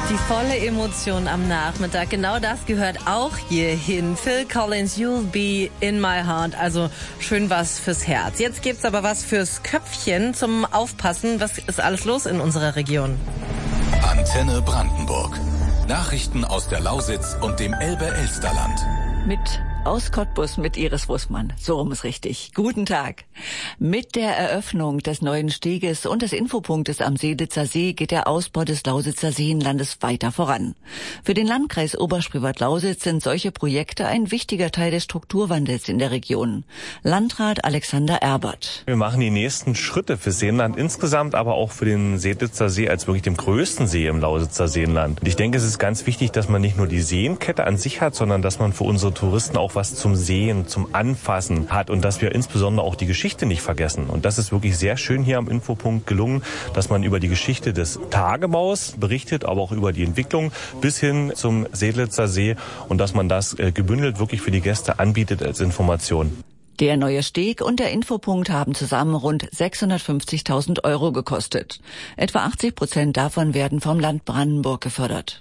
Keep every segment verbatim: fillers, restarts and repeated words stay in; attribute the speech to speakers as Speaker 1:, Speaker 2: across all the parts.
Speaker 1: Die volle Emotion am Nachmittag, genau das gehört auch hierhin. Phil Collins, You'll Be in My Heart, also schön was fürs Herz. Jetzt gibt's aber was fürs Köpfchen zum Aufpassen. Was ist alles los in unserer Region?
Speaker 2: Antenne Brandenburg. Nachrichten aus der Lausitz und dem Elbe-Elsterland.
Speaker 3: Mit aus Cottbus mit Iris Wussmann. So rum ist richtig. Guten Tag. Mit der Eröffnung des neuen Steges und des Infopunktes am Seelitzer See geht der Ausbau des Lausitzer Seenlandes weiter voran. Für den Landkreis Oberspreewald-Lausitz sind solche Projekte ein wichtiger Teil des Strukturwandels in der Region. Landrat Alexander Erbert.
Speaker 4: Wir machen die nächsten Schritte für Seenland insgesamt, aber auch für den Seelitzer See als wirklich dem größten See im Lausitzer Seenland. Und ich denke, es ist ganz wichtig, dass man nicht nur die Seenkette an sich hat, sondern dass man für unsere Touristen auch was zum Sehen, zum Anfassen hat und dass wir insbesondere auch die Geschichte nicht vergessen. Und das ist wirklich sehr schön hier am Infopunkt gelungen, dass man über die Geschichte des Tagebaus berichtet, aber auch über die Entwicklung bis hin zum Seelitzer See und dass man das gebündelt wirklich für die Gäste anbietet als Information.
Speaker 3: Der neue Steg und der Infopunkt haben zusammen rund sechshundertfünfzigtausend Euro gekostet. Etwa achtzig Prozent davon werden vom Land Brandenburg gefördert.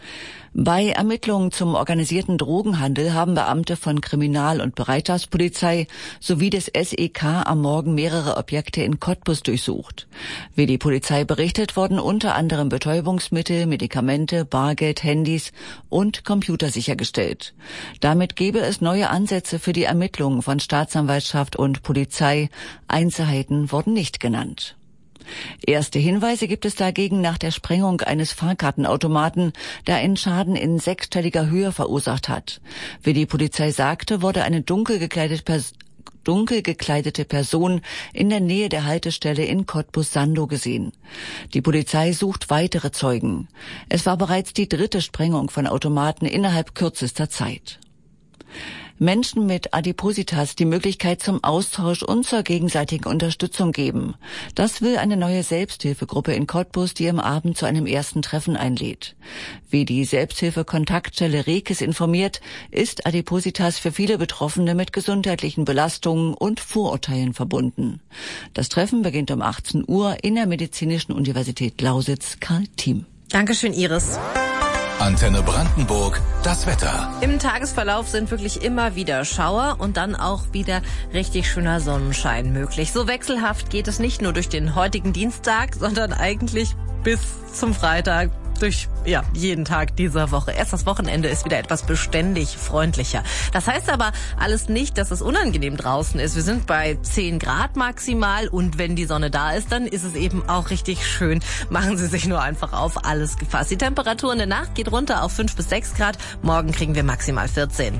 Speaker 3: Bei Ermittlungen zum organisierten Drogenhandel haben Beamte von Kriminal- und Bereitschaftspolizei sowie des S E K am Morgen mehrere Objekte in Cottbus durchsucht. Wie die Polizei berichtet, wurden unter anderem Betäubungsmittel, Medikamente, Bargeld, Handys und Computer sichergestellt. Damit gebe es neue Ansätze für die Ermittlungen von Staatsanwaltschaft und Polizei. Einzelheiten wurden nicht genannt. Erste Hinweise gibt es dagegen nach der Sprengung eines Fahrkartenautomaten, der einen Schaden in sechsstelliger Höhe verursacht hat. Wie die Polizei sagte, wurde eine dunkel gekleidete Person dunkel gekleidete Person in der Nähe der Haltestelle in Cottbus-Sandow gesehen. Die Polizei sucht weitere Zeugen. Es war bereits die dritte Sprengung von Automaten innerhalb kürzester Zeit. Menschen mit Adipositas die Möglichkeit zum Austausch und zur gegenseitigen Unterstützung geben. Das will eine neue Selbsthilfegruppe in Cottbus, die am Abend zu einem ersten Treffen einlädt. Wie die Selbsthilfe-Kontaktstelle Rekes informiert, ist Adipositas für viele Betroffene mit gesundheitlichen Belastungen und Vorurteilen verbunden. Das Treffen beginnt um achtzehn Uhr in der Medizinischen Universität Lausitz. Karl Thiem.
Speaker 1: Dankeschön, Iris.
Speaker 2: Antenne Brandenburg, das Wetter.
Speaker 1: Im Tagesverlauf sind wirklich immer wieder Schauer und dann auch wieder richtig schöner Sonnenschein möglich. So wechselhaft geht es nicht nur durch den heutigen Dienstag, sondern eigentlich bis zum Freitag. Durch, ja, jeden Tag dieser Woche. Erst das Wochenende ist wieder etwas beständig freundlicher. Das heißt aber alles nicht, dass es unangenehm draußen ist. Wir sind bei zehn Grad maximal und wenn die Sonne da ist, dann ist es eben auch richtig schön. Machen Sie sich nur einfach auf alles gefasst. Die Temperatur in der Nacht geht runter auf fünf bis sechs Grad. Morgen kriegen wir maximal vierzehn.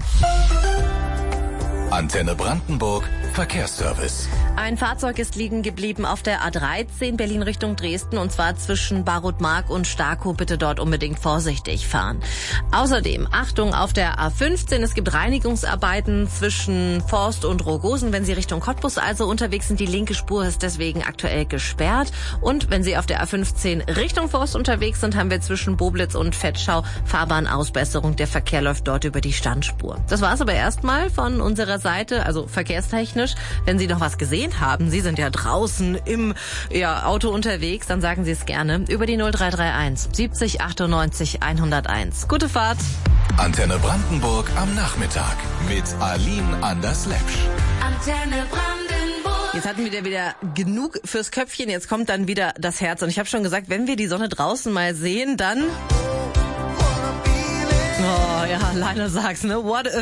Speaker 2: Antenne Brandenburg, Verkehrsservice.
Speaker 1: Ein Fahrzeug ist liegen geblieben auf der A dreizehn Berlin Richtung Dresden und zwar zwischen Barutmark und Starkow. Bitte dort unbedingt vorsichtig fahren. Außerdem Achtung auf der A fünfzehn. Es gibt Reinigungsarbeiten zwischen Forst und Rogosen. Wenn Sie Richtung Cottbus also unterwegs sind, die linke Spur ist deswegen aktuell gesperrt. Und wenn Sie auf der A fünfzehn Richtung Forst unterwegs sind, haben wir zwischen Boblitz und Vetschau Fahrbahnausbesserung. Der Verkehr läuft dort über die Standspur. Das war's aber erstmal von unserer Seite, also verkehrstechnisch. Wenn Sie noch was gesehen haben, Sie sind ja draußen im ja, Auto unterwegs, dann sagen Sie es gerne über die null drei drei eins siebzig achtundneunzig hunderteins. Gute Fahrt.
Speaker 2: Antenne Brandenburg am Nachmittag mit Aline Anders-Lepsch.
Speaker 1: Antenne Brandenburg. Jetzt hatten wir wieder genug fürs Köpfchen, jetzt kommt dann wieder das Herz. Und ich habe schon gesagt, wenn wir die Sonne draußen mal sehen, dann... Oh ja, Leine sagt's, ne? What a